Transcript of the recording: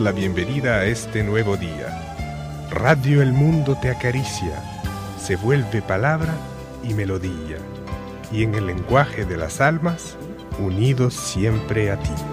la bienvenida a este nuevo día. Radio El Mundo te acaricia, se vuelve palabra y melodía, y en el lenguaje de las almas, unidos siempre a ti.